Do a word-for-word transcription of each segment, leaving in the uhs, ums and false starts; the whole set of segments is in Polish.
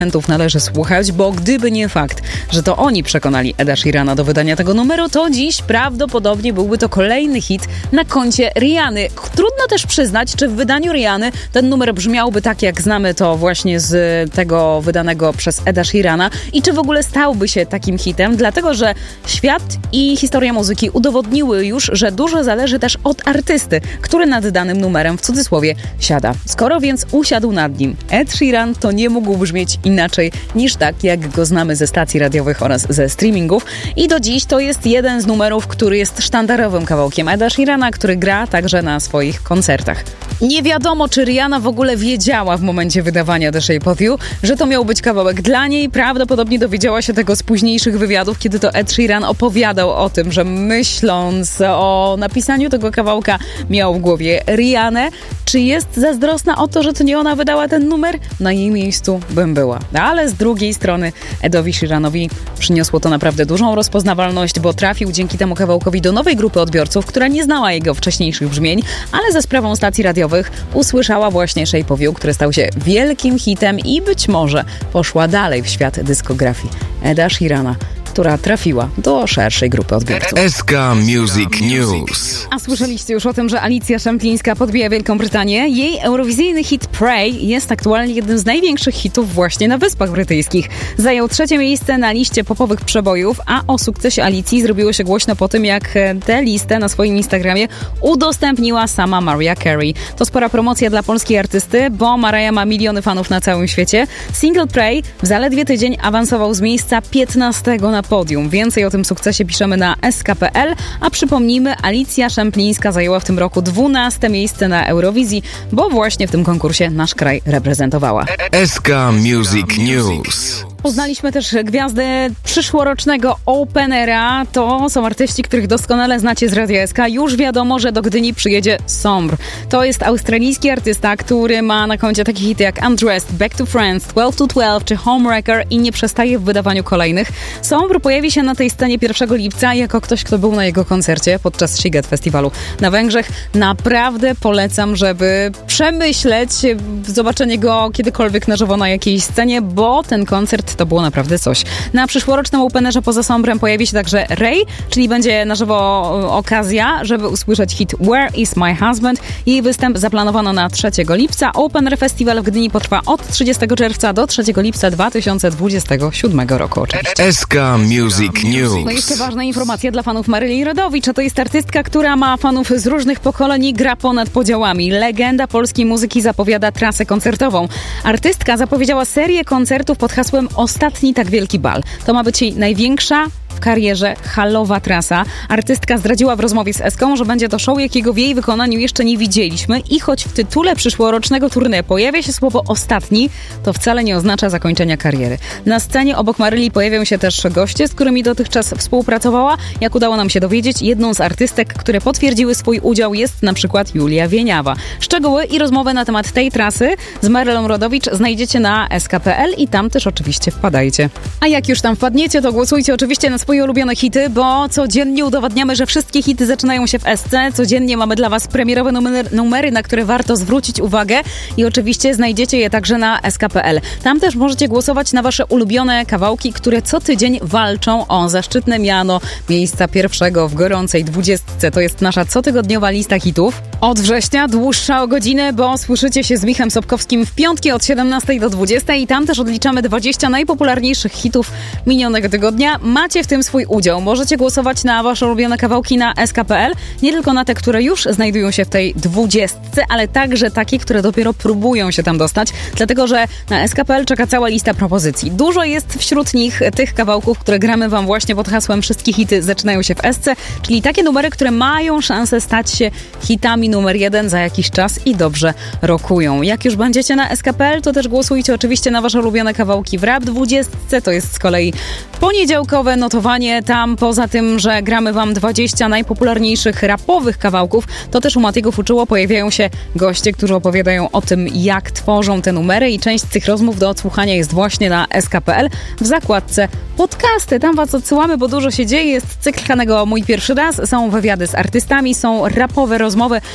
należy słuchać, bo gdyby nie fakt, że to oni przekonali Eda Sheerana do wydania tego numeru, to dziś prawdopodobnie byłby to kolejny hit na koncie Rihanny. Trudno też przyznać, czy w wydaniu Rihanny ten numer brzmiałby tak, jak znamy to właśnie z tego wydanego przez Eda Sheerana i czy w ogóle stałby się takim hitem, dlatego że świat i historia muzyki udowodniły już, że dużo zależy też od artysty, który nad danym numerem w cudzysłowie siada. Skoro więc usiadł nad nim Ed Sheeran, to nie mógł brzmieć inaczej niż tak, jak go znamy ze stacji radiowych oraz ze streamingów. I do dziś to jest jeden z numerów, który jest sztandarowym kawałkiem Eda Sheerana, który gra także na swoich koncertach. Nie wiadomo, czy Rihanna w ogóle wiedziała w momencie wydawania The Shape of You, że to miał być kawałek dla niej. Prawdopodobnie dowiedziała się tego z późniejszych wywiadów, kiedy to Ed Sheeran opowiadał o tym, że myśląc o napisaniu tego kawałka miał w głowie Rihannę. Czy jest zazdrosna o to, że to nie ona wydała ten numer? Na jej miejscu bym była. Ale z drugiej strony Edowi Sheeranowi przyniosło to naprawdę dużą rozpoznawalność, bo trafił dzięki temu kawałkowi do nowej grupy odbiorców, która nie znała jego wcześniejszych brzmień, ale za sprawą stacji radiowych usłyszała właśnie Shape of You, który stał się wielkim hitem i być może poszła dalej w świat dyskografii Eda Sheerana, która trafiła do szerszej grupy odbiorców. S K Music News. A słyszeliście już o tym, że Alicja Szemplińska podbija Wielką Brytanię? Jej eurowizyjny hit Pray jest aktualnie jednym z największych hitów właśnie na Wyspach Brytyjskich. Zajął trzecie miejsce na liście popowych przebojów, a o sukcesie Alicji zrobiło się głośno po tym, jak tę listę na swoim Instagramie udostępniła sama Mariah Carey. To spora promocja dla polskiej artysty, bo Mariah ma miliony fanów na całym świecie. Single Pray w zaledwie tydzień awansował z miejsca piętnastego na podium. Więcej o tym sukcesie piszemy na S K kropka P L, a przypomnijmy, Alicja Szemplińska zajęła w tym roku dwunaste miejsce na Eurowizji, bo właśnie w tym konkursie nasz kraj reprezentowała. S K Music News. Poznaliśmy też gwiazdy przyszłorocznego Openera. To są artyści, których doskonale znacie z Radia S K. Już wiadomo, że do Gdyni przyjedzie Sombr. To jest australijski artysta, który ma na koncie takie hity jak Undressed, Back to Friends, twelve to twelve czy Homewrecker i nie przestaje w wydawaniu kolejnych. Sombr pojawi się na tej scenie pierwszego lipca jako ktoś, kto był na jego koncercie podczas Sziget Festiwalu na Węgrzech. Naprawdę polecam, żeby przemyśleć zobaczenie go kiedykolwiek na żywo na jakiejś scenie, bo ten koncert to było naprawdę coś. Na przyszłorocznym Openerze poza Sombrem pojawi się także Ray, czyli będzie na żywo okazja, żeby usłyszeć hit Where is my husband? Jej występ zaplanowano na trzeciego lipca. Opener Festival w Gdyni potrwa od trzydziestego czerwca do trzeciego lipca dwa tysiące dwudziestego siódmego roku. Oczywiście. S K Music News. No jeszcze ważna informacja dla fanów Maryli Rodowicz. To jest artystka, która ma fanów z różnych pokoleń i gra ponad podziałami. Legenda polskiej muzyki zapowiada trasę koncertową. Artystka zapowiedziała serię koncertów pod hasłem Ostatni tak wielki bal. To ma być jej największa w karierze halowa trasa. Artystka zdradziła w rozmowie z Eską, że będzie to show, jakiego w jej wykonaniu jeszcze nie widzieliśmy i choć w tytule przyszłorocznego tournée pojawia się słowo ostatni, to wcale nie oznacza zakończenia kariery. Na scenie obok Maryli pojawią się też goście, z którymi dotychczas współpracowała. Jak udało nam się dowiedzieć, jedną z artystek, które potwierdziły swój udział, jest na przykład Julia Wieniawa. Szczegóły i rozmowę na temat tej trasy z Marylą Rodowicz znajdziecie na S K kropka P L i tam też oczywiście wpadajcie. A jak już tam wpadniecie, to głosujcie oczywiście na swoje ulubione hity, bo codziennie udowadniamy, że wszystkie hity zaczynają się w S C. Codziennie mamy dla was premierowe numery, numery, na które warto zwrócić uwagę i oczywiście znajdziecie je także na S K kropka P L. Tam też możecie głosować na wasze ulubione kawałki, które co tydzień walczą o zaszczytne miano miejsca pierwszego w gorącej dwudziestce. To jest nasza cotygodniowa lista hitów. Od września dłuższa o godzinę, bo słyszycie się z Michem Sobkowskim w piątki od siedemnastej do dwudziestej i tam też odliczamy dwadzieścia najpopularniejszych hitów minionego tygodnia. Macie w tym swój udział. Możecie głosować na wasze ulubione kawałki na S K kropka P L, nie tylko na te, które już znajdują się w tej dwudziestce, ale także takie, które dopiero próbują się tam dostać, dlatego że na S K kropka P L czeka cała lista propozycji. Dużo jest wśród nich tych kawałków, które gramy wam właśnie pod hasłem wszystkie hity zaczynają się w S C, czyli takie numery, które mają szansę stać się hitami numer jeden za jakiś czas i dobrze rokują. Jak już będziecie na S K kropka P L, to też głosujcie oczywiście na wasze ulubione kawałki w Rap dwudziestce. To jest z kolei poniedziałkowe notowanie. Tam poza tym, że gramy wam dwadzieścia najpopularniejszych rapowych kawałków, to też u Matiego Fuczuło pojawiają się goście, którzy opowiadają o tym, jak tworzą te numery i część z tych rozmów do odsłuchania jest właśnie na S K kropka P L w zakładce podcasty. Tam was odsyłamy, bo dużo się dzieje. Jest cykl Hanego Mój Pierwszy Raz, są wywiady z artystami, są rapowe rozmowy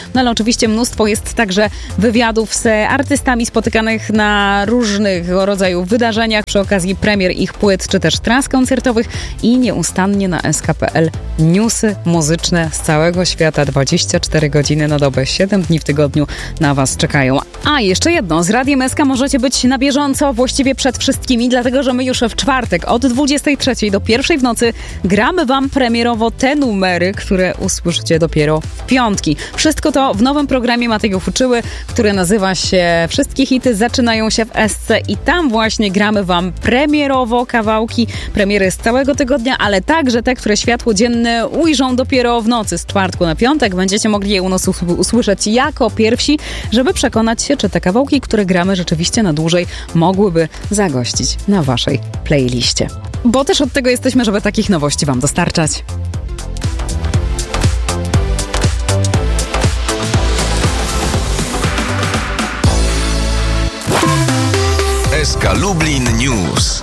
No ale oczywiście mnóstwo jest także wywiadów z artystami spotykanych na różnych rodzaju wydarzeniach przy okazji premier ich płyt, czy też tras koncertowych i nieustannie na S K kropka P L newsy muzyczne z całego świata, dwadzieścia cztery godziny na dobę, siedem dni w tygodniu na Was czekają. A jeszcze jedno, z Radiem S K możecie być na bieżąco właściwie przed wszystkimi, dlatego że my już w czwartek od dwudziestej trzeciej do pierwszej w nocy gramy Wam premierowo te numery, które usłyszycie dopiero w piątki. Wszystko to w nowym programie Matego Fuczyły, który nazywa się Wszystkie hity zaczynają się w S C i tam właśnie gramy Wam premierowo kawałki, premiery z całego tygodnia, ale także te, które światło dzienne ujrzą dopiero w nocy z czwartku na piątek. Będziecie mogli je u nas usłyszeć jako pierwsi, żeby przekonać się, czy te kawałki, które gramy rzeczywiście na dłużej, mogłyby zagościć na Waszej playliście. Bo też od tego jesteśmy, żeby takich nowości Wam dostarczać. S K Lublin News.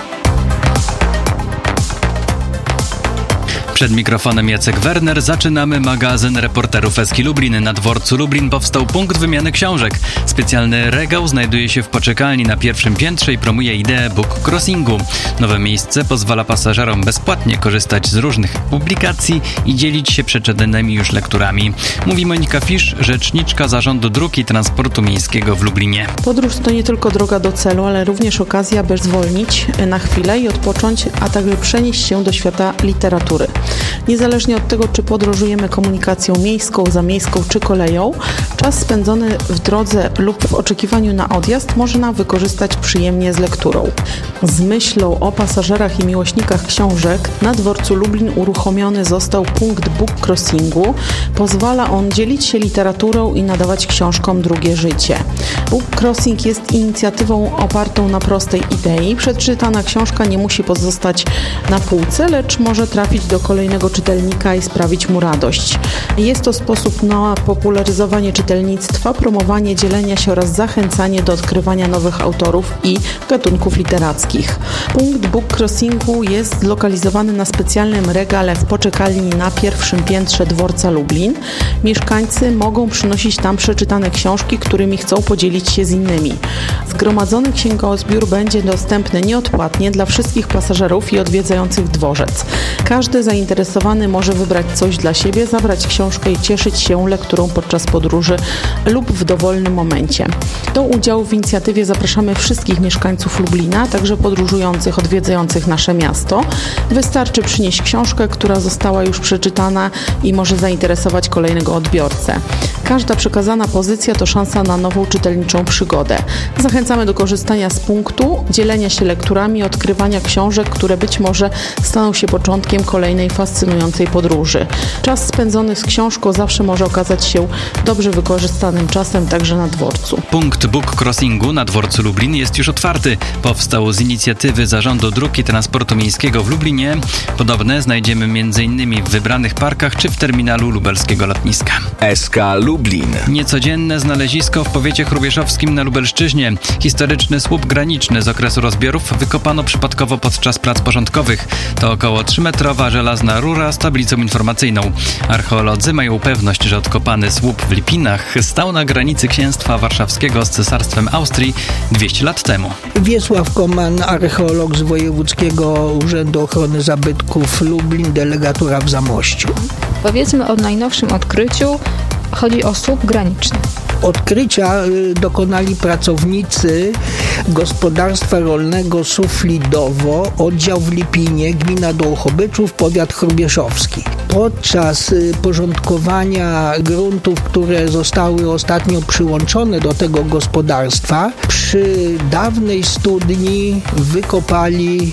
Przed mikrofonem Jacek Werner. Zaczynamy magazyn reporterów S K Lublin. Na dworcu Lublin powstał punkt wymiany książek. Specjalny regał znajduje się w poczekalni na pierwszym piętrze i promuje ideę book crossingu. Nowe miejsce pozwala pasażerom bezpłatnie korzystać z różnych publikacji i dzielić się przeczytanymi już lekturami. Mówi Monika Fisz, rzeczniczka Zarządu Dróg i Transportu Miejskiego w Lublinie. Podróż to nie tylko droga do celu, ale również okazja, by zwolnić na chwilę i odpocząć, a także przenieść się do świata literatury. Niezależnie od tego, czy podróżujemy komunikacją miejską, zamiejską czy koleją, czas spędzony w drodze lub w oczekiwaniu na odjazd można wykorzystać przyjemnie z lekturą. Z myślą o pasażerach i miłośnikach książek na dworcu Lublin uruchomiony został punkt book crossingu. Pozwala on dzielić się literaturą i nadawać książkom drugie życie. Book crossing jest inicjatywą opartą na prostej idei. Przeczytana książka nie musi pozostać na półce, lecz może trafić do kolejnego czytelnika i sprawić mu radość. Jest to sposób na popularyzowanie czytelnictwa, promowanie dzielenia się oraz zachęcanie do odkrywania nowych autorów i gatunków literackich. Punkt book crossingu jest zlokalizowany na specjalnym regale w poczekalni na pierwszym piętrze dworca Lublin. Mieszkańcy mogą przynosić tam przeczytane książki, którymi chcą podzielić się z innymi. Zgromadzony księgozbiór będzie dostępny nieodpłatnie dla wszystkich pasażerów i odwiedzających dworzec. Każdy zainteresowany może wybrać coś dla siebie, zabrać książkę i cieszyć się lekturą podczas podróży lub w dowolnym momencie. Do udziału w inicjatywie zapraszamy wszystkich mieszkańców Lublina, także podróżujących, odwiedzających nasze miasto. Wystarczy przynieść książkę, która została już przeczytana i może zainteresować kolejnego odbiorcę. Każda przekazana pozycja to szansa na nową czytelniczą przygodę. Zachęcamy do korzystania z punktu, dzielenia się lekturami, odkrywania książek, które być może staną się początkiem kolejnej fascynującej podróży. Czas spędzony z książką zawsze może okazać się dobrze wykorzystanym czasem także na dworcu. Punkt book crossingu na dworcu Lublin jest już otwarty. Powstał z inicjatywy Zarządu Dróg i Transportu Miejskiego w Lublinie. Podobne znajdziemy między innymi w wybranych parkach czy w terminalu lubelskiego lotniska. S K Lublin. Niecodzienne znalezisko w powiecie chrubieszowskim na Lubelszczyźnie. Historyczny słup graniczny z okresu rozbiorów wykopano przypadkowo podczas prac porządkowych. To około trzymetrowa żelazna rura z tablicą informacyjną. Archeolodzy mają pewność, że odkopany słup w Lipinach stał na granicy księstwa warszawskiego z Cesarstwem Austrii dwieście lat temu. Wiesław Koman, archeolog z Wojewódzkiego Urzędu Ochrony Zabytków Lublin, delegatura w Zamościu. Powiedzmy o najnowszym odkryciu. Chodzi o słup graniczny. Odkrycia dokonali pracownicy gospodarstwa rolnego Suflidowo, oddział w Lipinie, gmina Dołchobyczów, powiat chrubieszowski. Podczas porządkowania gruntów, które zostały ostatnio przyłączone do tego gospodarstwa, przy dawnej studni wykopali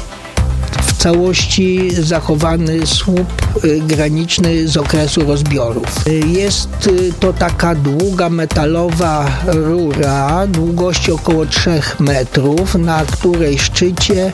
w całości zachowany słup graniczny z okresu rozbiorów. Jest to taka długa metalowa rura długości około trzech metrów, na której szczycie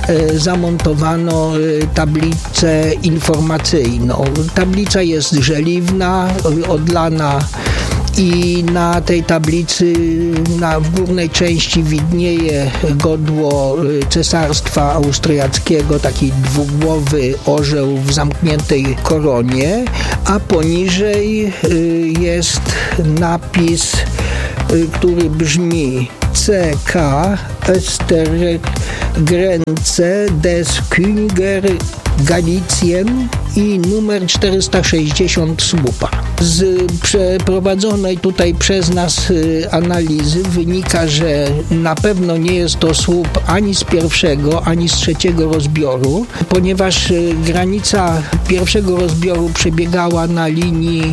zamontowano tablicę informacyjną. Tablica jest żeliwna, odlana i na tej tablicy na, w górnej części widnieje godło Cesarstwa Austriackiego, taki dwugłowy orzeł w zamkniętej koronie, a poniżej jest napis, który brzmi C K Östergrenze des Königer Galicien i numer czterysta sześćdziesiąt słupa. Z przeprowadzonej tutaj przez nas analizy wynika, że na pewno nie jest to słup ani z pierwszego, ani z trzeciego rozbioru, ponieważ granica pierwszego rozbioru przebiegała na linii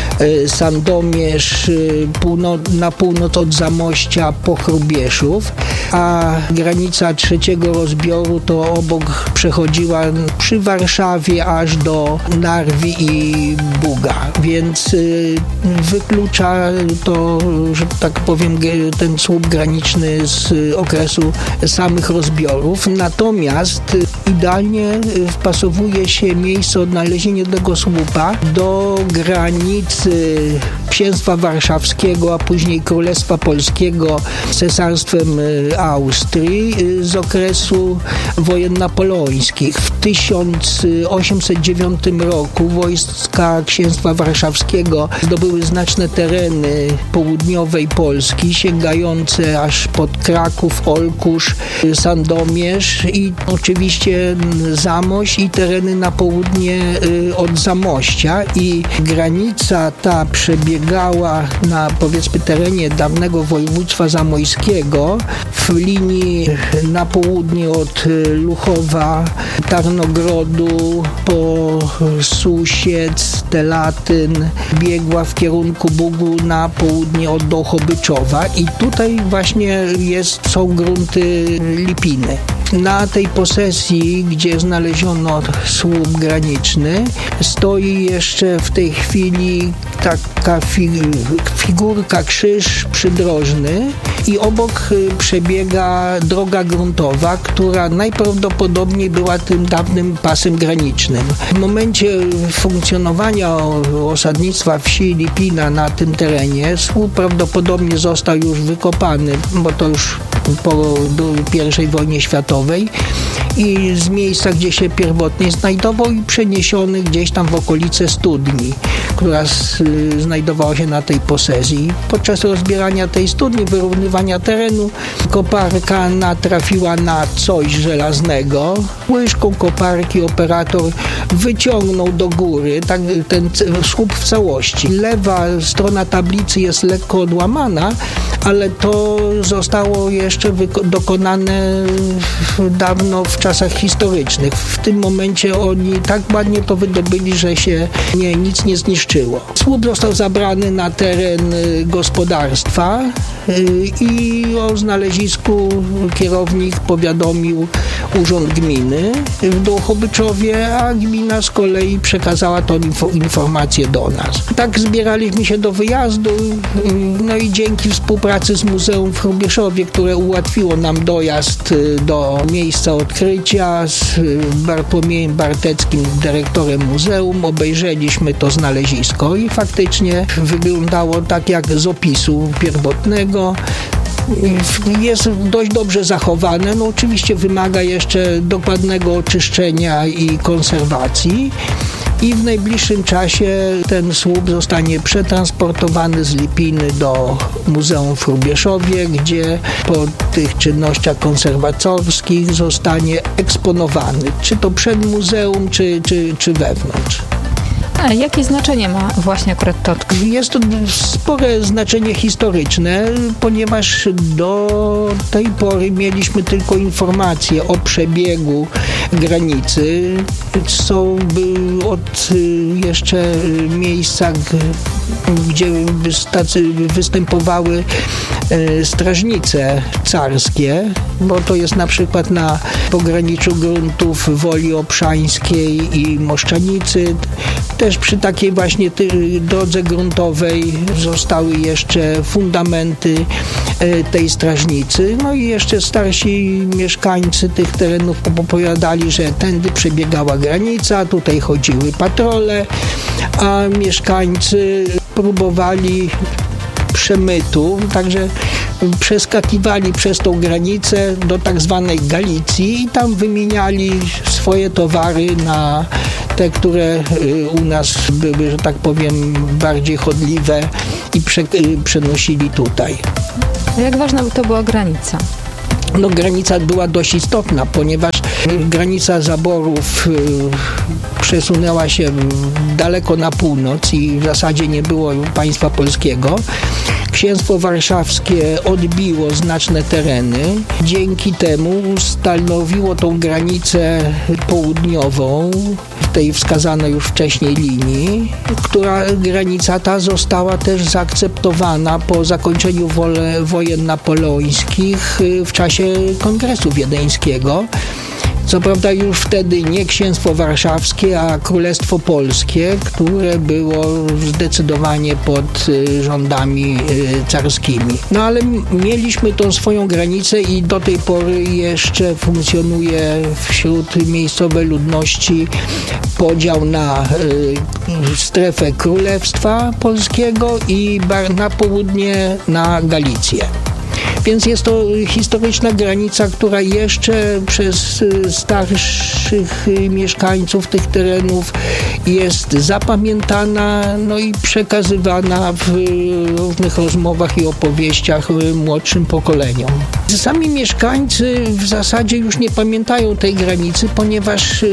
Sandomierz na północ od Zamościa po Chrubieszów, a granica trzeciego rozbioru to obok przechodziła przy Warszawie aż do Narwi i Buga, więc wyklucza to, że tak powiem, ten słup graniczny z okresu samych rozbiorów. Natomiast idealnie wpasowuje się miejsce odnalezienia tego słupa do granicy Księstwa Warszawskiego, a później Królestwa Polskiego z Cesarstwem Austrii z okresu wojen napoleońskich. W tysiąc osiemset dziewiątym roku wojska Księstwa Warszawskiego zdobyły znaczne tereny południowej Polski, sięgające aż pod Kraków, Olkusz, Sandomierz i oczywiście Zamość i tereny na południe od Zamościa, i granica ta przebiegała na, powiedzmy, terenie dawnego województwa zamojskiego w linii na południe od Luchowa, Tarnogrodu po Susiec, Telatyn, biegła w kierunku Bugu na południe od Dołchobyczowa, i tutaj właśnie jest, są grunty Lipiny. Na tej posesji, gdzie znaleziono słup graniczny, stoi jeszcze w tej chwili taka figurka, krzyż przydrożny, i obok przebiega droga gruntowa, która najprawdopodobniej była tym dawnym pasem granicznym. W momencie funkcjonowania osadnictwa wsi Lipina na tym terenie słup prawdopodobnie został już wykopany, bo to już po pierwszej wojnie światowej, i z miejsca, gdzie się pierwotnie znajdował, i przeniesiony gdzieś tam w okolice studni, która znajdowała się na tej posesji. Podczas rozbierania tej studni, wyrównywania terenu, koparka natrafiła na coś żelaznego. Łyżką koparki operator wyciągnął do góry tak, ten słup w całości. Lewa strona tablicy jest lekko odłamana, ale to zostało jeszcze dokonane dawno w czasach historycznych. W tym momencie oni tak ładnie to wydobyli, że się nie, nic nie zniszczyło. Słup został zabrany na teren gospodarstwa i o znalezisku kierownik powiadomił Urząd Gminy w Dołchobyczowie, a gmina z kolei przekazała tą informację do nas. Tak zbieraliśmy się do wyjazdu, no i dzięki współpracy z Muzeum w Chrubieszowie, które ułatwiło nam dojazd do miejsca odkrycia, z Bartłomiejem Barteckim, dyrektorem muzeum, obejrzeliśmy to znalezisko i faktycznie wyglądało tak jak z opisu pierwotnego. Jest dość dobrze zachowane, no oczywiście wymaga jeszcze dokładnego oczyszczenia i konserwacji, i w najbliższym czasie ten słup zostanie przetransportowany z Lipiny do Muzeum w Chrubieszowie, gdzie po tych czynnościach konserwatorskich zostanie eksponowany, czy to przed muzeum, czy, czy, czy wewnątrz. A jakie znaczenie ma właśnie akurat to odkrycie? Jest to spore znaczenie historyczne, ponieważ do tej pory mieliśmy tylko informacje o przebiegu granicy. Są od jeszcze miejsca, gdzie występowały strażnice carskie, bo to jest na przykład na pograniczu gruntów Woli Obszańskiej i Moszczanicy. Też przy takiej właśnie drodze gruntowej zostały jeszcze fundamenty tej strażnicy. No i jeszcze starsi mieszkańcy tych terenów opowiadali, że tędy przebiegała granica, tutaj chodziły patrole, a mieszkańcy próbowali przemytu, także przeskakiwali przez tą granicę do tak zwanej Galicji i tam wymieniali swoje towary na te, które u nas były, że tak powiem, bardziej chodliwe i prze, przenosili tutaj. A jak ważna to była granica? No, granica była dość istotna, ponieważ granica zaborów przesunęła się daleko na północ i w zasadzie nie było państwa polskiego. Księstwo Warszawskie odbiło znaczne tereny. Dzięki temu ustanowiło tą granicę południową w tej wskazanej już wcześniej linii, która granica ta została też zaakceptowana po zakończeniu wole, wojen napoleońskich w czasie Kongresu Wiedeńskiego. Co prawda już wtedy nie Księstwo Warszawskie, a Królestwo Polskie, które było zdecydowanie pod rządami carskimi. No ale mieliśmy tą swoją granicę i do tej pory jeszcze funkcjonuje wśród miejscowej ludności podział na strefę Królestwa Polskiego i na południe na Galicję. Więc jest to historyczna granica, która jeszcze przez starszych mieszkańców tych terenów jest zapamiętana, no i przekazywana w różnych rozmowach i opowieściach młodszym pokoleniom. Sami mieszkańcy w zasadzie już nie pamiętają tej granicy, ponieważ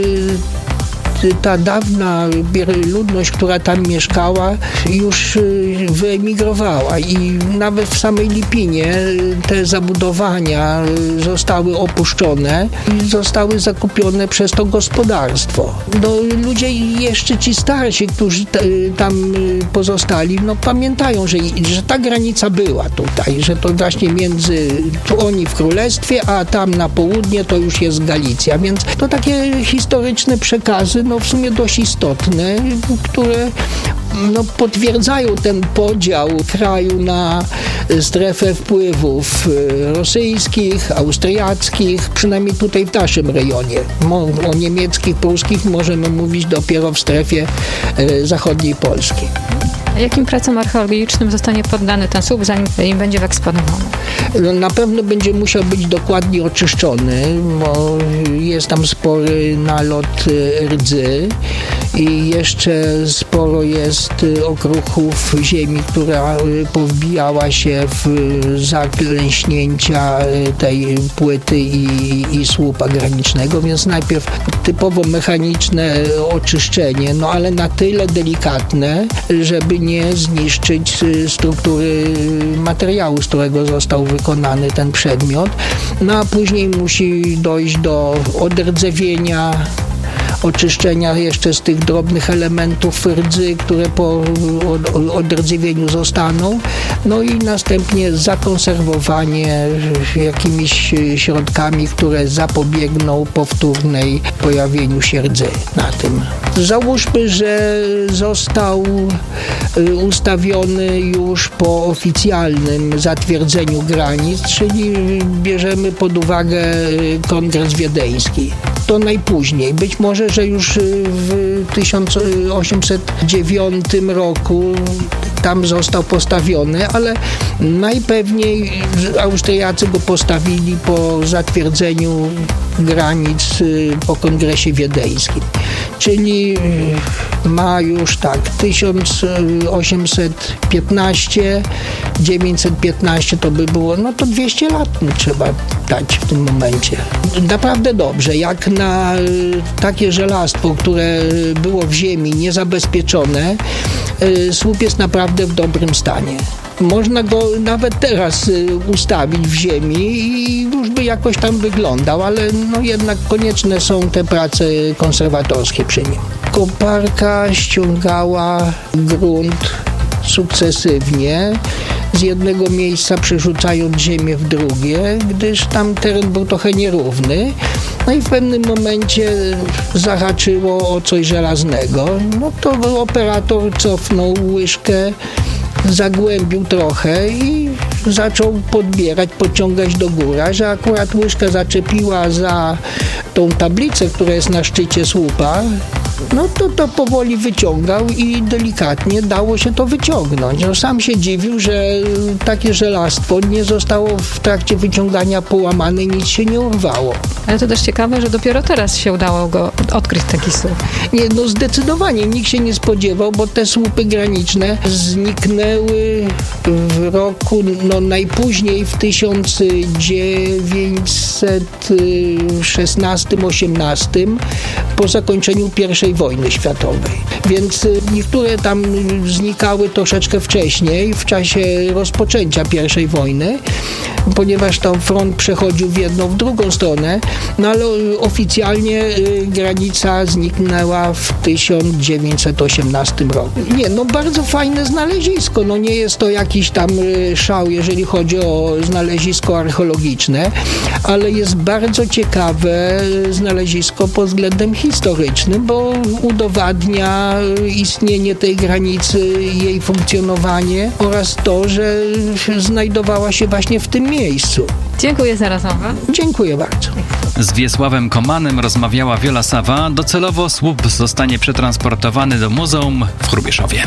ta dawna ludność, która tam mieszkała, już wyemigrowała i nawet w samej Lipinie te zabudowania zostały opuszczone i zostały zakupione przez to gospodarstwo. No, ludzie jeszcze ci starsi, którzy t- tam pozostali, no pamiętają, że, że ta granica była tutaj, że to właśnie między, tu oni w Królestwie, a tam na południe to już jest Galicja, więc to takie historyczne przekazy, no w sumie dość istotne, które no, potwierdzają ten podział kraju na strefę wpływów rosyjskich, austriackich, przynajmniej tutaj w naszym rejonie. O niemieckich, pruskich możemy mówić dopiero w strefie zachodniej Polski. A jakim pracom archeologicznym zostanie poddany ten słup, zanim będzie wyeksponowany? No, na pewno będzie musiał być dokładnie oczyszczony, bo jest tam spory nalot rdzy i jeszcze sporo jest okruchów ziemi, która powbijała się w zaklęśnięcia tej płyty i, i słupa granicznego, więc najpierw typowo mechaniczne oczyszczenie, no ale na tyle delikatne, żeby nie zniszczyć struktury materiału, z którego został wykonany ten przedmiot. No a później musi dojść do odrdzewienia, oczyszczenia jeszcze z tych drobnych elementów rdzy, które po odrdzewieniu zostaną, no i następnie zakonserwowanie jakimiś środkami, które zapobiegną powtórnej pojawieniu się rdzy na tym. Załóżmy, że został ustawiony już po oficjalnym zatwierdzeniu granic, czyli bierzemy pod uwagę Kongres Wiedeński. To najpóźniej. Być może, że już w tysiąc osiemset dziewiątym roku tam został postawiony, ale najpewniej Austriacy go postawili po zatwierdzeniu granic po Kongresie Wiedeńskim. Czyli ma już tak tysiąc osiemset piętnaście, dziewięćset piętnaście to by było, no to dwieście lat trzeba dać w tym momencie. Naprawdę dobrze, jak na takie żelastwo, które było w ziemi niezabezpieczone, słup jest naprawdę w dobrym stanie. Można go nawet teraz ustawić w ziemi i już by jakoś tam wyglądał, ale no jednak konieczne są te prace konserwatorskie przy nim. Koparka ściągała grunt sukcesywnie, z jednego miejsca przerzucając ziemię w drugie, gdyż tam teren był trochę nierówny. No i w pewnym momencie zahaczyło o coś żelaznego. No to operator cofnął łyżkę, zagłębił trochę i zaczął podbierać, podciągać do góry, że akurat łyżka zaczepiła za tą tablicę, która jest na szczycie słupa No to to powoli wyciągał i delikatnie dało się to wyciągnąć. No, sam się dziwił, że takie żelastwo nie zostało w trakcie wyciągania połamane, nic się nie urwało. Ale to też ciekawe, że dopiero teraz się udało go odkryć taki słup. Nie, no zdecydowanie nikt się nie spodziewał, bo te słupy graniczne zniknęły w roku, no najpóźniej w tysiąc dziewięćset szesnastym osiemnastym po zakończeniu pierwszej wojny światowej. Więc niektóre tam znikały troszeczkę wcześniej, w czasie rozpoczęcia pierwszej wojny, ponieważ tam front przechodził w jedną, w drugą stronę, no ale oficjalnie granica zniknęła w tysiąc dziewięćset osiemnastym roku. Nie, no bardzo fajne znalezisko, no nie jest to jakiś tam szał, jeżeli chodzi o znalezisko archeologiczne, ale jest bardzo ciekawe znalezisko pod względem historycznym, bo udowadnia istnienie tej granicy, jej funkcjonowanie oraz to, że znajdowała się właśnie w tym miejscu. Dziękuję za rozmowę. Dziękuję bardzo. Z Wiesławem Komanem rozmawiała Wiola Sawa. Docelowo słup zostanie przetransportowany do muzeum w Hrubieszowie.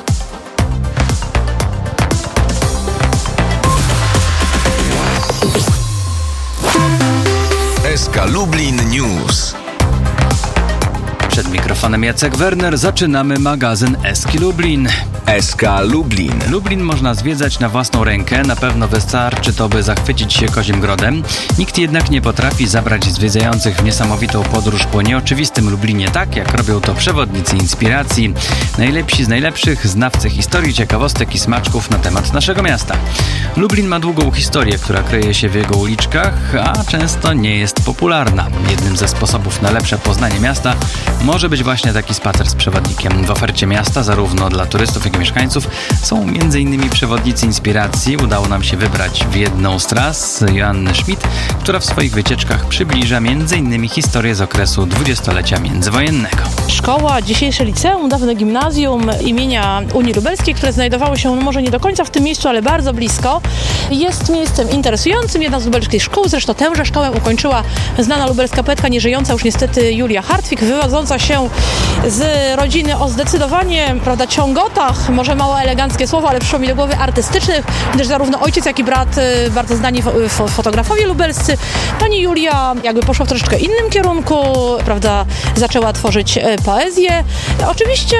S K Lublin News. Przed mikrofonem Jacek Werner. Zaczynamy magazyn Eski Lublin. S K Lublin. Lublin można zwiedzać na własną rękę. Na pewno wystarczy to, by zachwycić się Kozim Grodem. Nikt jednak nie potrafi zabrać zwiedzających w niesamowitą podróż po nieoczywistym Lublinie tak, jak robią to przewodnicy inspiracji. Najlepsi z najlepszych, znawcy historii, ciekawostek i smaczków na temat naszego miasta. Lublin ma długą historię, która kryje się w jego uliczkach, a często nie jest popularna. Jednym ze sposobów na lepsze poznanie miasta może być właśnie taki spacer z przewodnikiem. W ofercie miasta, zarówno dla turystów, jak i mieszkańców, są m.in. przewodnicy inspiracji. Udało nam się wybrać w jedną z tras Joanny Schmidt, która w swoich wycieczkach przybliża m.in. historię z okresu dwudziestolecia międzywojennego. Szkoła, dzisiejsze liceum, dawne gimnazjum imienia Unii Lubelskiej, które znajdowało się no może nie do końca w tym miejscu, ale bardzo blisko, jest miejscem interesującym. Jedna z lubelskich szkół, zresztą tęże szkołę ukończyła znana lubelska poetka, nieżyjąca już niestety Julia Hartwig, wywodząca się z rodziny o zdecydowanie, prawda, ciągotach, może mało eleganckie słowo, ale przyszło mi do głowy, artystycznych, gdyż zarówno ojciec, jak i brat bardzo znani fo- fotografowie lubelscy. Pani Julia jakby poszła w troszeczkę innym kierunku, prawda, zaczęła tworzyć poezję. Oczywiście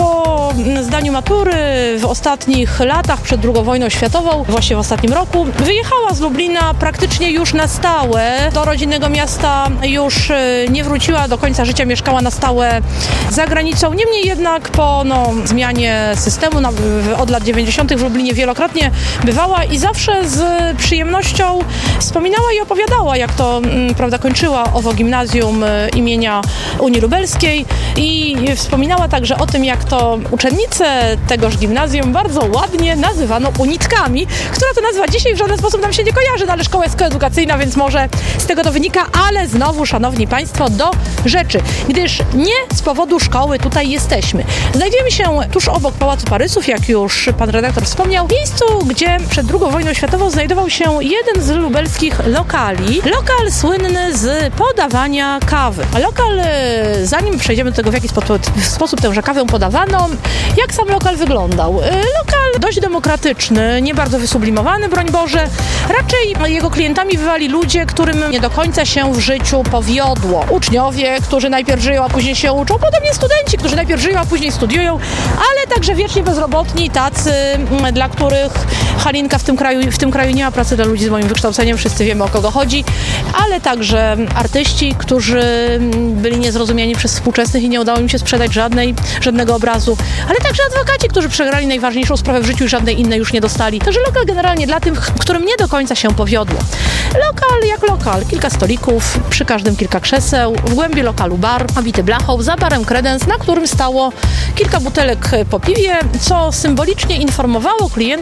po zdaniu matury w ostatnich latach, przed drugą wojną światową, właśnie w ostatnim roku, wyjechała z Lublina praktycznie już na stałe. Do rodzinnego miasta już nie wróciła, do końca życia mieszkała na stałe za granicą. Niemniej jednak po no, zmianie systemu na, w, od lat dziewięćdziesiątych w Lublinie wielokrotnie bywała i zawsze z przyjemnością wspominała i opowiadała, jak to m, prawda, kończyła owo gimnazjum imienia Unii Lubelskiej i wspominała także o tym, jak to uczennice tegoż gimnazjum bardzo ładnie nazywano unitkami, która to nazwa dzisiaj w żaden sposób nam się nie kojarzy, no ale szkoła jest koedukacyjna, więc może z tego to wynika, ale znowu, szanowni państwo, do rzeczy, gdyż nie z powodu szkoły tutaj jesteśmy. Znajdujemy się tuż obok Pałacu Parysów, jak już pan redaktor wspomniał, w miejscu, gdzie przed drugą wojną światową znajdował się jeden z lubelskich lokali. Lokal słynny z podawania kawy. A lokal, zanim przejdziemy do tego, w jaki sposób, w sposób tę kawę podawano, jak sam lokal wyglądał? Lokal dość demokratyczny, nie bardzo wysublimowany, broń Boże. Raczej jego klientami bywali ludzie, którym nie do końca się w życiu powiodło. Uczniowie, którzy najpierw żyją, a później się uczą, podobnie studenci, którzy najpierw żyją, a później studiują, ale także wiecznie bezrobotni, tacy, dla których Halinka w tym kraju, w tym kraju nie ma pracy dla ludzi z moim wykształceniem, wszyscy wiemy, o kogo chodzi, ale także artyści, którzy byli niezrozumiani przez współczesnych i nie udało im się sprzedać żadnej, żadnego obrazu, ale także adwokaci, którzy przegrali najważniejszą sprawę w życiu i żadnej innej już nie dostali. Także lokal generalnie dla tych, którym nie do końca się powiodło. Lokal jak lokal, kilka stolików, przy każdym kilka krzeseł, w głębi lokalu bar, obity blachą, za barem kredens, na którym stało kilka butelek po piwie, co symbolicznie informowało klientów, że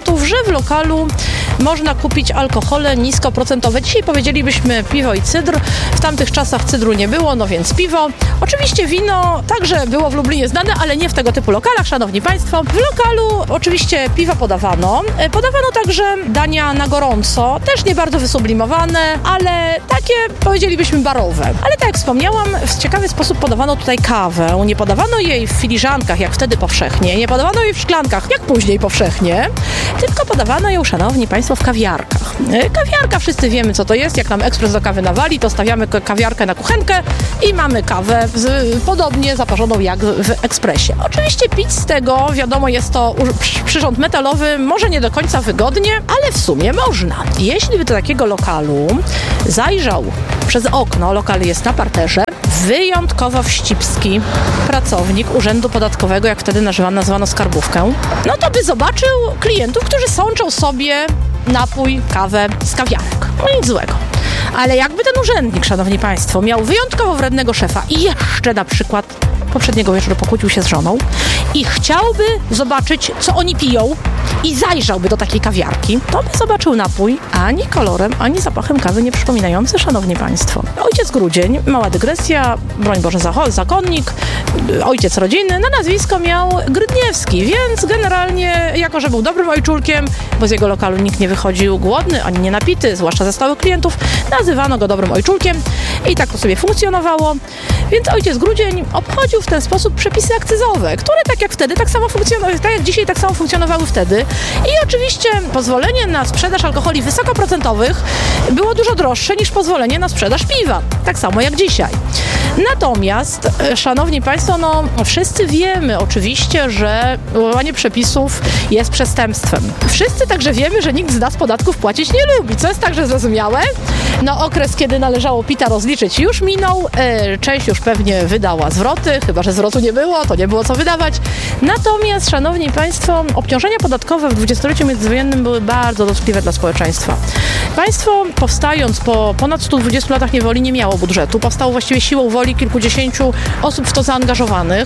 lokalu można kupić alkohole niskoprocentowe. Dzisiaj powiedzielibyśmy piwo i cydr. W tamtych czasach cydru nie było, no więc piwo. Oczywiście wino także było w Lublinie znane, ale nie w tego typu lokalach, szanowni państwo. W lokalu oczywiście piwo podawano. Podawano także dania na gorąco, też nie bardzo wysublimowane, ale takie powiedzielibyśmy barowe. Ale tak jak wspomniałam, w ciekawy sposób podawano tutaj kawę. Nie podawano jej w filiżankach, jak wtedy powszechnie, nie podawano jej w szklankach, jak później powszechnie, tylko podawano ją, szanowni państwo, w kawiarkach. Kawiarka, wszyscy wiemy, co to jest. Jak nam ekspres do kawy nawali, to stawiamy kawiarkę na kuchenkę i mamy kawę z, podobnie zaparzoną jak w ekspresie. Oczywiście pić z tego, wiadomo, jest to przyrząd metalowy, może nie do końca wygodnie, ale w sumie można. Jeśli by do takiego lokalu zajrzał przez okno, lokal jest na parterze, wyjątkowo wścibski pracownik Urzędu Podatkowego, jak wtedy nazywano skarbówkę, no to by zobaczył klientów, którzy sączą sobie napój, kawę z kawiarek. No nic złego. Ale jakby ten urzędnik, szanowni państwo, miał wyjątkowo wrednego szefa i jeszcze na przykład poprzedniego wieczoru pokłócił się z żoną i chciałby zobaczyć, co oni piją i zajrzałby do takiej kawiarki, to by zobaczył napój ani kolorem, ani zapachem kawy nie przypominający, szanowni państwo. Ojciec Grudzień, mała dygresja, broń Boże zakonnik, ojciec rodziny, na nazwisko miał Grydniewski, więc generalnie, jako że był dobrym ojczulkiem, bo z jego lokalu nikt nie wychodził głodny, ani nie napity, zwłaszcza ze stałych klientów, nazywano go dobrym ojczulkiem i tak to sobie funkcjonowało. Więc ojciec Grudzień obchodził w ten sposób przepisy akcyzowe, które tak jak wtedy, tak samo funkcjonowały, tak jak dzisiaj, tak samo funkcjonowały wtedy. I oczywiście pozwolenie na sprzedaż alkoholi wysokoprocentowych było dużo droższe niż pozwolenie na sprzedaż piwa. Tak samo jak dzisiaj. Natomiast, szanowni państwo, no wszyscy wiemy oczywiście, że łamanie przepisów jest przestępstwem. Wszyscy także wiemy, że nikt z nas podatków płacić nie lubi, co jest także zrozumiałe. No okres, kiedy należało P I T-a rozliczyć, już minął. Część już pewnie wydała zwroty, chyba że zwrotu nie było, to nie było co wydawać. Natomiast, szanowni państwo, obciążenia podatkowe w dwudziestoleciu międzywojennym były bardzo dotkliwe dla społeczeństwa. Państwo, powstając po ponad stu dwudziestu latach niewoli, nie miało budżetu. Powstało właściwie siłą woli kilkudziesięciu osób w to zaangażowanych.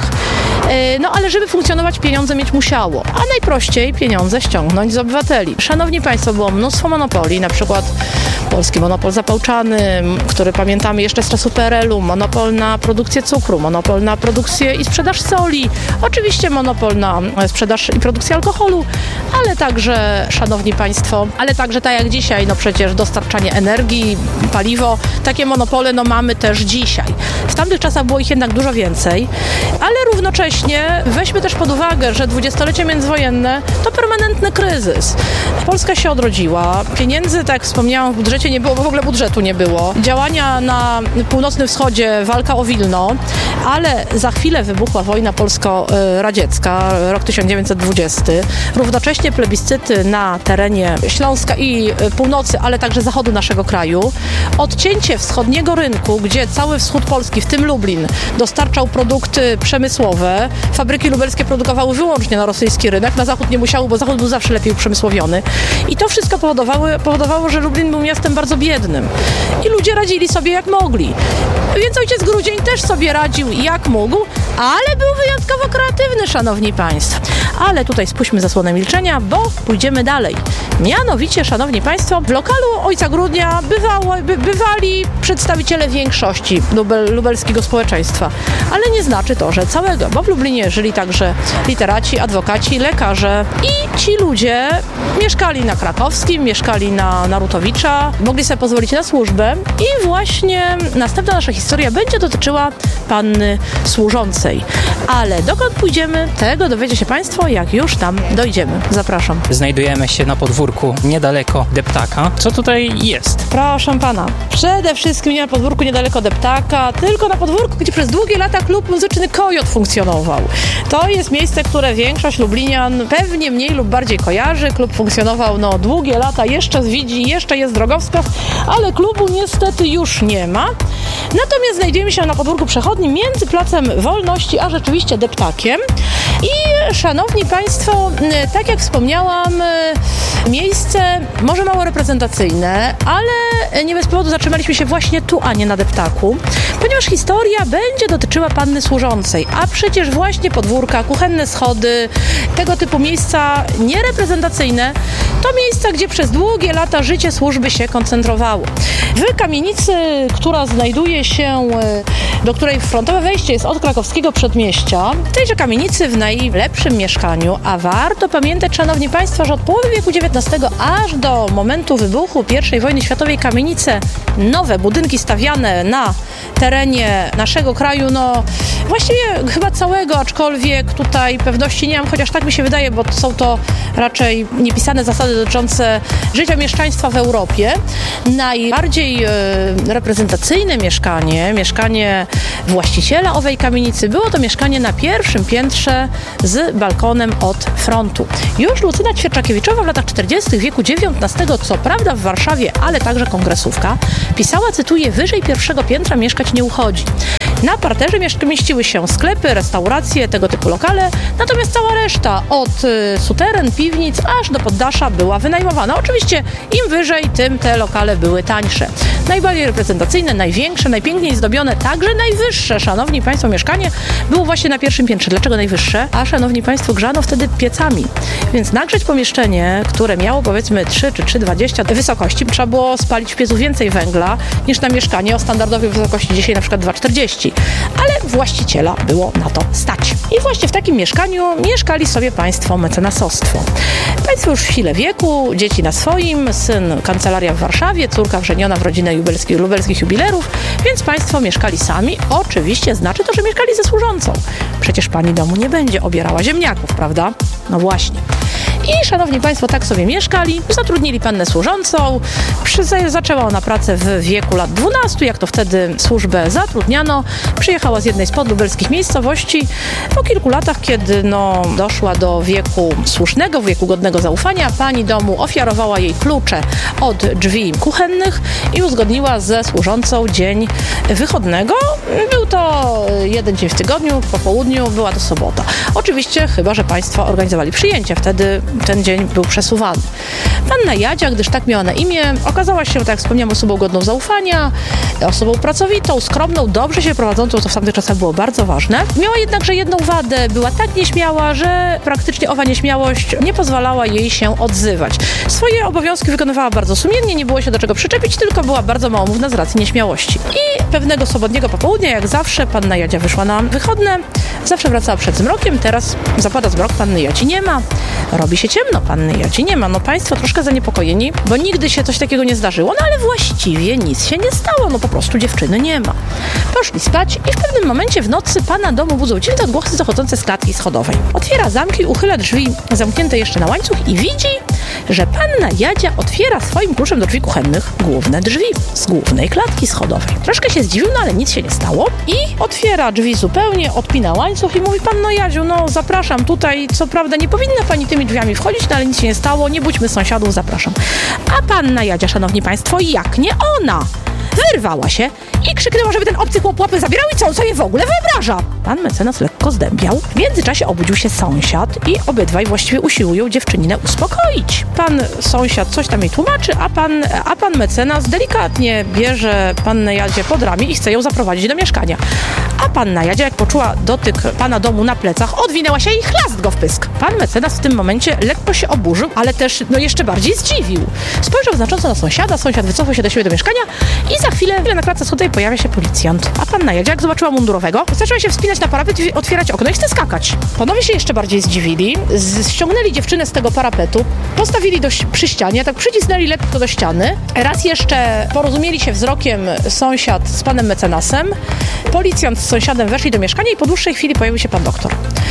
No ale żeby funkcjonować, pieniądze mieć musiało. A najprościej pieniądze ściągnąć z obywateli. Szanowni państwo, było mnóstwo monopoli, na przykład polski monopol zapałczany, który pamiętamy jeszcze z czasu P R L u, monopol na produkcję cukru, monopol na produkcję i sprzedaż soli, oczywiście monopol na sprzedaż i produkcję alkoholu, ale także, szanowni państwo, ale także tak jak dzisiaj, no przecież dostarczanie energii, paliwo, takie monopole no mamy też dzisiaj. W tamtych czasach było ich jednak dużo więcej, ale równocześnie weźmy też pod uwagę, że dwudziestolecie międzywojenne to permanentny kryzys. Polska się odrodziła, pieniędzy, tak jak wspomniałam, w budżecie nie było, bo w ogóle budżetu nie było. Działania na północnym wschodzie, walka o Wilno, ale za chwilę wybuchła wojna polsko-radziecka, rok tysiąc dziewięćset dwudziesty. Równocześnie plebiscyty na terenie Śląska i północy, ale także zachodu naszego kraju. Odcięcie wschodniego rynku, gdzie cały wschód Polski, w tym Lublin, dostarczał produkty przemysłowe. Fabryki lubelskie produkowały wyłącznie na rosyjski rynek. Na zachód nie musiały, bo zachód był zawsze lepiej uprzemysłowiony. I to wszystko powodowało, powodowało, że Lublin był miastem bardzo biednym. I ludzie radzili sobie jak mogli. Więc ojciec Grudzień też sobie radził jak mógł, ale był wyjątkowo kreatywny, szanowni państwo. Ale tutaj spuśćmy zasłonę milczenia, bo pójdziemy dalej. Mianowicie, szanowni państwo, w lokalu ojca Grudnia bywało, by, bywali przedstawiciele większości lubel, lubelskiego społeczeństwa. Ale nie znaczy to, że całego, bo w Lublinie żyli także literaci, adwokaci, lekarze i ci ludzie mieszkali na Krakowskim, mieszkali na Narutowicza, mogli sobie pozwolić na służbę i właśnie następna nasza historia będzie dotyczyła panny służącej. Ale dokąd pójdziemy, tego dowiecie się państwo, jak już tam dojdziemy. Zapraszam. Znajdujemy się na podwórku niedaleko Deptaka. Co tutaj jest? Proszę pana, przede wszystkim nie na podwórku niedaleko Deptaka, tylko na podwórku, gdzie przez długie lata klub muzyczny Kojot funkcjonował. To jest miejsce, które większość lublinian pewnie mniej lub bardziej kojarzy. Klub funkcjonował no długie lata, jeszcze z Widzi, jeszcze jest drogowskaz, ale klubu niestety już nie ma. Natomiast znajdujemy się na podwórku przechodnim między Placem Wolności a rzeczywiście Deptakiem I szanowni państwo, tak jak wspomniałam, miejsce może mało reprezentacyjne, ale nie bez powodu zatrzymaliśmy się właśnie tu, a nie na deptaku, ponieważ historia będzie dotyczyła panny służącej, a przecież właśnie podwórka, kuchenne schody, tego typu miejsca niereprezentacyjne to miejsca, gdzie przez długie lata życie służby się koncentrowało. W kamienicy, która znajduje się, do której frontowe wejście jest od krakowskiego przedmieścia, w tejże kamienicy w najlepszym mieszkaniu, a warto pamiętać, szanowni państwo, że od połowy wieku dziewiętnastego aż do momentu wybuchu pierwszej wojny światowej kamienice, nowe budynki stawiane na terenie naszego kraju, no właściwie chyba całego, aczkolwiek tutaj pewności nie mam, chociaż tak mi się wydaje, bo są to raczej niepisane zasady dotyczące życia mieszczaństwa w Europie. Najbardziej e, reprezentacyjne mieszkanie, mieszkanie właściciela owej kamienicy, było to mieszkanie na pierwszym piętrze z balkonem od frontu. Już Lucyna Ćwierczakiewiczowa w latach czterdziestych wieku dziewiętnastego, co prawda w Warszawie, ale także kongresówka, pisała, cytuję, wyżej pierwszego piętra mieszkać nie uchodzi. Na parterze mieściły się sklepy, restauracje, tego typu lokale, natomiast cała reszta od y, suteren, piwnic aż do poddasza była wynajmowana. Oczywiście im wyżej, tym te lokale były tańsze. Najbardziej reprezentacyjne, największe, najpiękniej zdobione, także najwyższe, szanowni państwo, mieszkanie było właśnie na pierwszym piętrze. Dlaczego najwyższe? A szanowni państwo, grzano wtedy piecami. Więc nagrzeć pomieszczenie, które miało powiedzmy trzy czy trzy dwadzieścia wysokości, trzeba było spalić w piecu więcej węgla niż na mieszkanie o standardowej wysokości dzisiaj na przykład dwa czterdzieści. Ale właściciela było na to stać. I właśnie w takim mieszkaniu mieszkali sobie państwo mecenasostwo. Państwo już w sile wieku, dzieci na swoim, syn kancelaria w Warszawie, córka wrzeniona w rodzinę lubelskich, lubelskich jubilerów, więc państwo mieszkali sami. Oczywiście znaczy to, że mieszkali ze służącą. Przecież pani domu nie będzie obierała ziemniaków, prawda? No właśnie. I szanowni państwo, tak sobie mieszkali, zatrudnili pannę służącą, przy, zaczęła ona pracę w wieku lat dwunastu, jak to wtedy służbę zatrudniano, przyjechała z jednej z podlubelskich miejscowości. Po kilku latach, kiedy no, doszła do wieku słusznego, wieku godnego zaufania, pani domu ofiarowała jej klucze od drzwi kuchennych i uzgodniła ze służącą dzień wychodnego. Był to jeden dzień w tygodniu, po południu, była to sobota. Oczywiście, chyba że państwo organizowali przyjęcie, wtedy ten dzień był przesuwany. Panna Jadzia, gdyż tak miała na imię, okazała się, tak jak wspomniałam, osobą godną zaufania, osobą pracowitą, skromną, dobrze się prowadzącą, co w tamtych czasach było bardzo ważne. Miała jednakże jedną wadę, była tak nieśmiała, że praktycznie owa nieśmiałość nie pozwalała jej się odzywać. Swoje obowiązki wykonywała bardzo sumiennie, nie było się do czego przyczepić, tylko była bardzo małomówna z racji nieśmiałości. I pewnego sobotniego popołudnia, jak zawsze, panna Jadzia wyszła na wychodne, zawsze wracała przed zmrokiem, teraz zapada zmrok, panny Jadzi nie ma. Robi się ciemno, panny Jadzi nie ma. No państwo troszkę zaniepokojeni, bo nigdy się coś takiego nie zdarzyło, no ale właściwie nic się nie stało, no po prostu dziewczyny nie ma. Poszli spać i w pewnym momencie w nocy pana domu budzą dziwne odgłosy zachodzące z klatki schodowej. Otwiera zamki, uchyla drzwi zamknięte jeszcze na łańcuch i widzi, że panna Jadzia otwiera swoim kluczem do drzwi kuchennych główne drzwi z głównej klatki schodowej. Troszkę się zdziwił, no ale nic się nie stało i otwiera drzwi zupełnie, odpina łańcuch i mówi: panno Jadziu, no zapraszam tutaj, co prawda nie powinna pani tymi drzwiami wchodzić, no ale nic się nie stało, nie budźmy sąsiadów, zapraszam. A panna Jadzia, szanowni państwo, jak nie ona? Wyrwała się i krzyknęła, żeby ten obcy chłop łapy zabierał i co on sobie w ogóle wyobraża. Pan mecenas lekko zdębiał. W międzyczasie obudził się sąsiad i obydwaj właściwie usiłują dziewczyninę uspokoić. Pan sąsiad coś tam jej tłumaczy, a pan, a pan mecenas delikatnie bierze pannę Jadzię pod ramię i chce ją zaprowadzić do mieszkania. A panna Jadzia, jak poczuła dotyk pana domu na plecach, odwinęła się i chlast go w pysk. Pan mecenas w tym momencie lekko się oburzył, ale też no jeszcze bardziej zdziwił. Spojrzał znacząco na sąsiada, sąsiad wycofał się do siebie do mieszkania i za chwilę na klatce schodowej pojawia się policjant. A panna Jadzia, jak zobaczyła mundurowego, zaczęła się wspinać na parapet i otwierać okno i chce skakać. Panowie się jeszcze bardziej zdziwili, z- ściągnęli dziewczynę z tego parapetu, postawili do, przy ścianie, tak przycisnęli lekko do ściany. Raz jeszcze porozumieli się wzrokiem sąsiad z panem mecenasem. Policjant z sąsiadem weszli do mieszkania i po dłuższej chwili pojawił się pan doktor.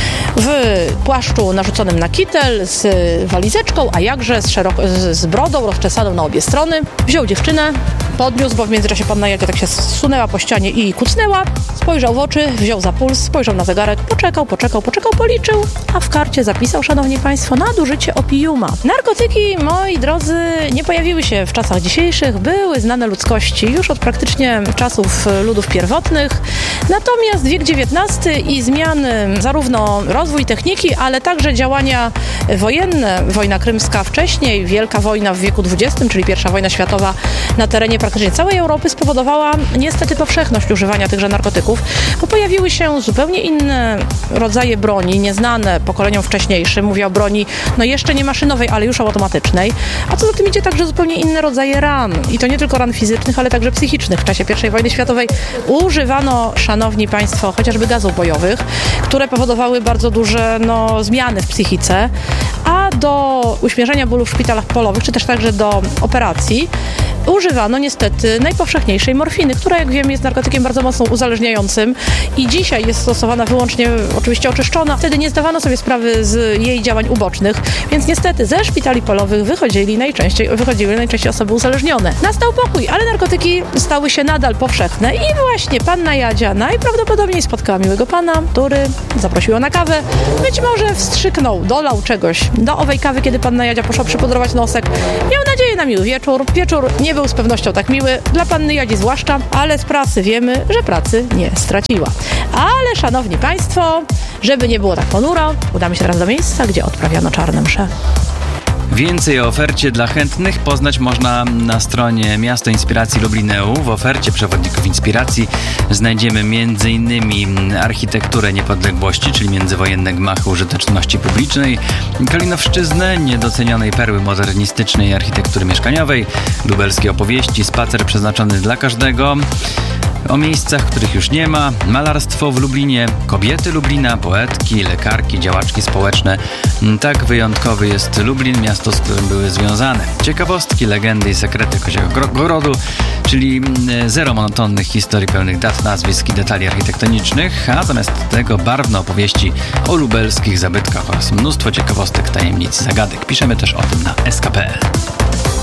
W płaszczu narzuconym na kitel, z walizeczką, a jakże z, szeroko, z, z brodą rozczesaną na obie strony. Wziął dziewczynę, podniósł, bo w międzyczasie panna Jadzia tak się zsunęła po ścianie i kucnęła. Spojrzał w oczy, wziął za puls, spojrzał na zegarek, poczekał, poczekał, poczekał, policzył, a w karcie zapisał, szanowni państwo, nadużycie opiuma. Narkotyki, moi drodzy, nie pojawiły się w czasach dzisiejszych, były znane ludzkości już od praktycznie czasów ludów pierwotnych. Natomiast wiek dziewiętnasty i zmiany, zarówno rozwój techniki, ale także działania wojenne, wojna krymska wcześniej, wielka wojna w wieku dwudziestym, czyli pierwsza wojna światowa na terenie praktycznie całej Europy spowodowała niestety powszechność używania tychże narkotyków, bo pojawiły się zupełnie inne rodzaje broni, nieznane pokoleniom wcześniejszym. Mówię o broni no jeszcze nie maszynowej, ale już automatycznej, a co za tym idzie także zupełnie inne rodzaje ran. I to nie tylko ran fizycznych, ale także psychicznych. W czasie pierwszej wojny światowej używano, szanowni państwo, chociażby gazów bojowych, które powodowały bardzo duże no, zmiany w psychice, a do uśmierzenia bólu w szpitalach polowych, czy też także do operacji używano niestety najpowszechniejszej morfiny, która jak wiemy jest narkotykiem bardzo mocno uzależniającym i dzisiaj jest stosowana wyłącznie, oczywiście oczyszczona. Wtedy nie zdawano sobie sprawy z jej działań ubocznych, więc niestety ze szpitali polowych wychodzili najczęściej, wychodziły najczęściej osoby uzależnione. Nastał pokój, ale narkotyki stały się nadal powszechne i właśnie panna Jadzia najprawdopodobniej spotkała miłego pana, który zaprosił ją na kawę. Być może wstrzyknął, dolał czegoś do owej kawy, kiedy panna Jadzia poszła przypudrować nosek. Miał nadzieję na miły wieczór. Wieczór nie był z pewnością tak miły, dla panny Jadzi zwłaszcza, ale z pracy wiemy, że pracy nie straciła. Ale szanowni państwo, żeby nie było tak ponuro, udamy się teraz do miejsca, gdzie odprawiano czarne msze. Więcej o ofercie dla chętnych poznać można na stronie Miasto Inspiracji Lublin.eu. W ofercie przewodników inspiracji znajdziemy między innymi architekturę niepodległości, czyli międzywojenne gmachy użyteczności publicznej, Kalinowszczyznę, niedocenionej perły modernistycznej architektury mieszkaniowej, lubelskie opowieści, spacer przeznaczony dla każdego, o miejscach, których już nie ma, malarstwo w Lublinie, kobiety Lublina, poetki, lekarki, działaczki społeczne. Tak wyjątkowy jest Lublin, miasto, z którym były związane ciekawostki, legendy i sekrety Koziego Grodu, czyli zero monotonnych historii pełnych dat, nazwisk i detali architektonicznych, a zamiast tego barwne opowieści o lubelskich zabytkach oraz mnóstwo ciekawostek, tajemnic i zagadek. Piszemy też o tym na s k kropka p l.